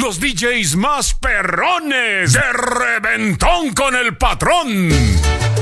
los DJs más perrones de Reventón con el Patrón.